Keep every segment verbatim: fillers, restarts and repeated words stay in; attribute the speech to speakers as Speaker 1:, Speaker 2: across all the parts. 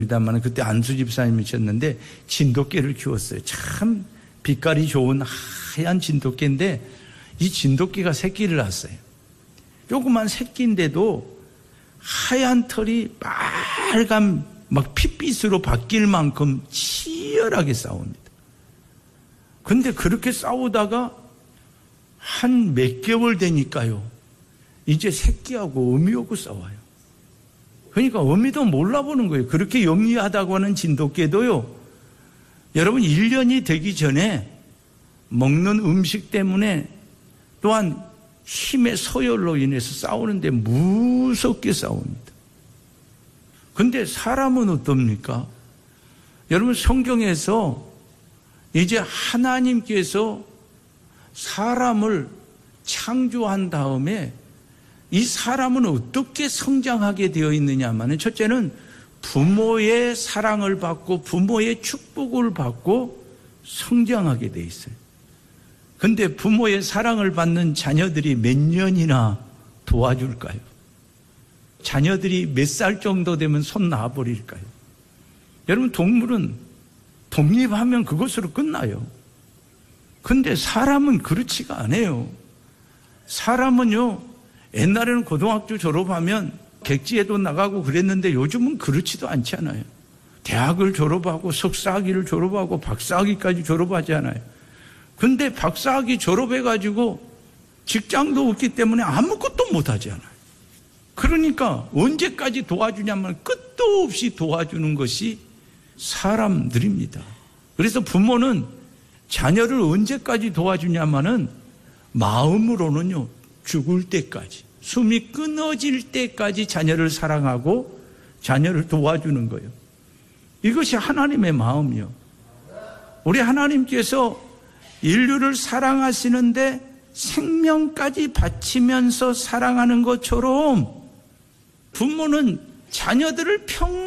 Speaker 1: 다만 그때 안수 집사님이셨는데 진돗개를 키웠어요. 참 빛깔이 좋은 하얀 진돗개인데 이 진돗개가 새끼를 낳았어요. 조그만 새끼인데도 하얀 털이 빨간 막 핏빛으로 바뀔 만큼 치열하게 싸웁니다. 근데 그렇게 싸우다가 한 몇 개월 되니까요, 이제 새끼하고 어미하고 싸워요. 그러니까 어미도 몰라보는 거예요. 그렇게 영리하다고 하는 진돗개도요, 여러분 일 년이 되기 전에 먹는 음식 때문에 또한 힘의 서열로 인해서 싸우는데 무섭게 싸웁니다. 근데 사람은 어떻습니까? 여러분 성경에서 이제 하나님께서 사람을 창조한 다음에 이 사람은 어떻게 성장하게 되어 있느냐 하면, 첫째는 부모의 사랑을 받고 부모의 축복을 받고 성장하게 되어 있어요. 근데 부모의 사랑을 받는 자녀들이 몇 년이나 도와줄까요? 자녀들이 몇 살 정도 되면 손 놔버릴까요? 여러분 동물은 독립하면 그것으로 끝나요. 근데 사람은 그렇지가 않아요. 사람은요, 옛날에는 고등학교 졸업하면 객지에도 나가고 그랬는데 요즘은 그렇지도 않잖아요. 대학을 졸업하고 석사학위를 졸업하고 박사학위까지 졸업하지 않아요. 근데 박사학위 졸업해가지고 직장도 없기 때문에 아무것도 못하지 않아요. 그러니까 언제까지 도와주냐면 끝도 없이 도와주는 것이 사람들입니다. 그래서 부모는 자녀를 언제까지 도와주냐면은 마음으로는요, 죽을 때까지, 숨이 끊어질 때까지 자녀를 사랑하고 자녀를 도와주는 거예요. 이것이 하나님의 마음이요. 우리 하나님께서 인류를 사랑하시는데 생명까지 바치면서 사랑하는 것처럼 부모는 자녀들을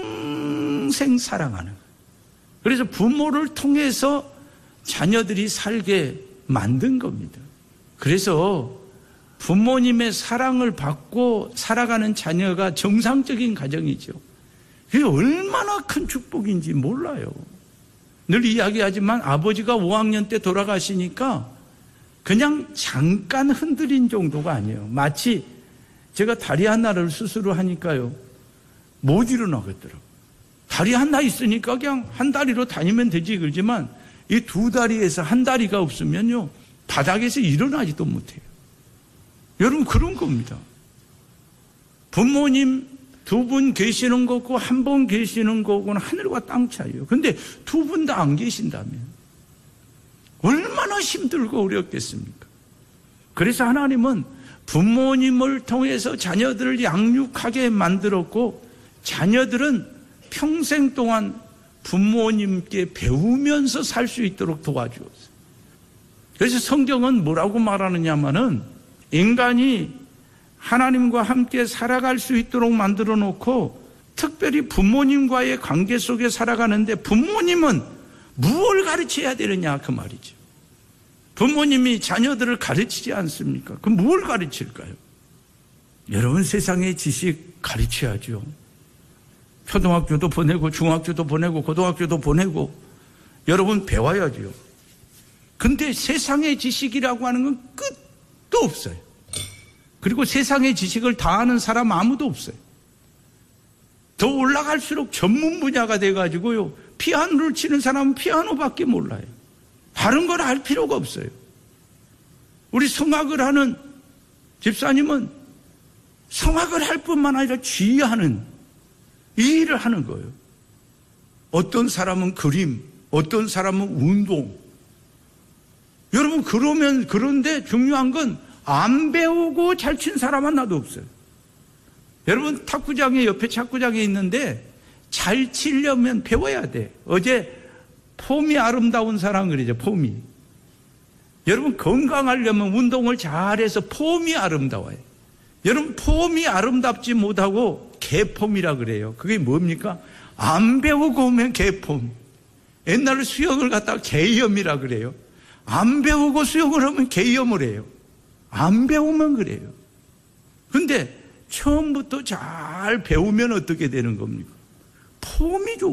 Speaker 1: 평생 사랑하는 거예요. 그래서 부모를 통해서 자녀들이 살게 만든 겁니다. 그래서 부모님의 사랑을 받고 살아가는 자녀가 정상적인 가정이죠. 그게 얼마나 큰 축복인지 몰라요. 늘 이야기하지만 아버지가 오 학년 때 돌아가시니까 그냥 잠깐 흔들린 정도가 아니에요. 마치 제가 다리 하나를 수술을 하니까요, 못 일어나겠더라고요. 다리 하나 있으니까 그냥 한 다리로 다니면 되지, 그러지만 이 두 다리에서 한 다리가 없으면요, 바닥에서 일어나지도 못해요. 여러분 그런 겁니다. 부모님 두 분 계시는 거고 한 분 계시는 거고는 하늘과 땅 차이예요. 근데 두 분 다 안 계신다면 얼마나 힘들고 어렵겠습니까? 그래서 하나님은 부모님을 통해서 자녀들을 양육하게 만들었고, 자녀들은 평생 동안 부모님께 배우면서 살 수 있도록 도와주었어요. 그래서 성경은 뭐라고 말하느냐면은, 인간이 하나님과 함께 살아갈 수 있도록 만들어 놓고 특별히 부모님과의 관계 속에 살아가는데, 부모님은 무엇을 가르쳐야 되느냐 그 말이죠. 부모님이 자녀들을 가르치지 않습니까? 그럼 무엇을 가르칠까요? 여러분 세상의 지식 가르쳐야죠. 초등학교도 보내고 중학교도 보내고 고등학교도 보내고 여러분 배워야죠. 근데 세상의 지식이라고 하는 건 끝도 없어요. 그리고 세상의 지식을 다 아는 사람 아무도 없어요. 더 올라갈수록 전문 분야가 돼가지고요, 피아노를 치는 사람은 피아노밖에 몰라요. 다른 걸 알 필요가 없어요. 우리 성악을 하는 집사님은 성악을 할 뿐만 아니라 지휘하는 이 일을 하는 거예요. 어떤 사람은 그림, 어떤 사람은 운동. 여러분 그러면, 그런데 중요한 건 안 배우고 잘 친 사람 하나도 없어요. 여러분 탁구장에, 옆에 탁구장에 있는데 잘 치려면 배워야 돼. 어제 폼이 아름다운 사람 그러죠. 폼이. 여러분 건강하려면 운동을 잘해서 폼이 아름다워요. 여러분 폼이 아름답지 못하고 개폼이라 그래요. 그게 뭡니까? 안 배우고 오면 개폼. 옛날에 수영을 갖다가 개염이라 그래요. 안 배우고 수영을 하면 개염을 해요. 안 배우면 그래요. 근데 처음부터 잘 배우면 어떻게 되는 겁니까? 폼이 좋은